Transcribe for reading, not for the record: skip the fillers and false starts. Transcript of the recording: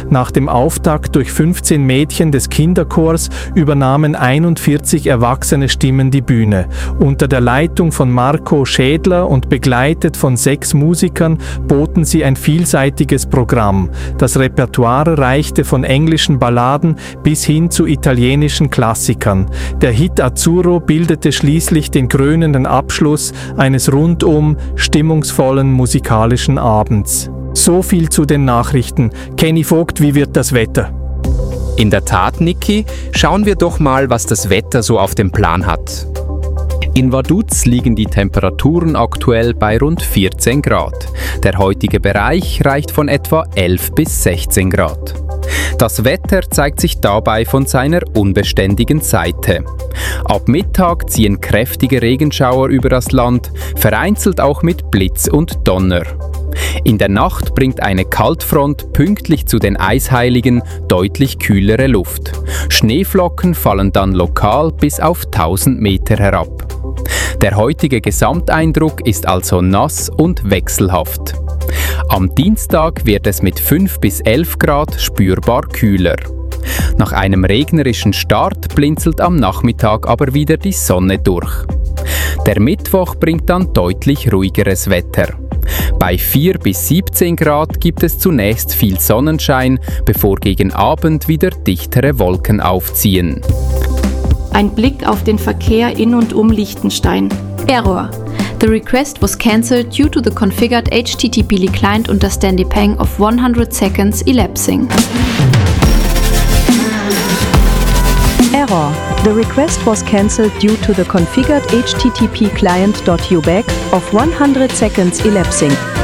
Nach dem Auftakt durch 15 Mädchen des Kinderchors übernahmen 41 erwachsene Stimmen die Bühne. Unter der Leitung von Marco Schädler und begleitet von 6 Musikern boten sie ein vielseitiges Programm. Das Repertoire reichte von englischen Balladen bis hin zu italienischen Klassikern. Der Hit Azzurro bildete schließlich den krönenden Abschluss eines rundum stimmungsvollen musikalischen Abends. So viel zu den Nachrichten. Kenny Vogt, wie wird das Wetter? In der Tat, Niki, schauen wir doch mal, was das Wetter so auf dem Plan hat. In Vaduz liegen die Temperaturen aktuell bei rund 14 Grad. Der heutige Bereich reicht von etwa 11 bis 16 Grad. Das Wetter zeigt sich dabei von seiner unbeständigen Seite. Ab Mittag ziehen kräftige Regenschauer über das Land, vereinzelt auch mit Blitz und Donner. In der Nacht bringt eine Kaltfront pünktlich zu den Eisheiligen deutlich kühlere Luft. Schneeflocken fallen dann lokal bis auf 1000 Meter herab. Der heutige Gesamteindruck ist also nass und wechselhaft. Am Dienstag wird es mit 5 bis 11 Grad spürbar kühler. Nach einem regnerischen Start blinzelt am Nachmittag aber wieder die Sonne durch. Der Mittwoch bringt dann deutlich ruhigeres Wetter. Bei 4 bis 17 Grad gibt es zunächst viel Sonnenschein, bevor gegen Abend wieder dichtere Wolken aufziehen. Ein Blick auf den Verkehr in und um Liechtenstein. Error. The request was cancelled due to the configured HTTP client understanding pang of 100 seconds elapsing. Error. The request was cancelled due to the configured HTTP client.uback of 100 seconds elapsing.